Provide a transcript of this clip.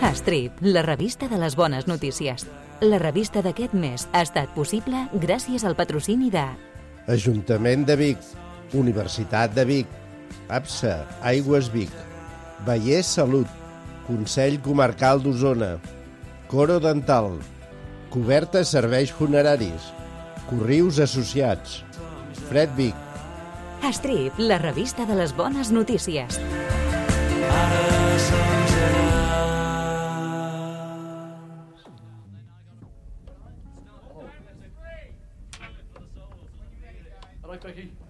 Strip, la revista de les bones notícies. La revista d'aquest mes ha estat possible gràcies al patrocini de Ajuntament de Vic, Universitat de Vic, APSA, Aigües Vic, Vallès Salut, Consell Comarcal d'Osona, Coro Dental, Coberta Serveis Funeraris, Corrius Associats, Fred Vic. Strip, la revista de les bones notícies. Becky.